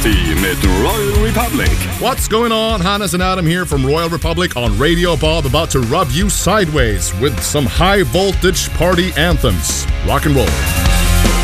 Party met Royal Republic. What's going on? Hannes and Adam here from Royal Republic on Radio Bob, about to rub you sideways with some high voltage party anthems. Rock and roll.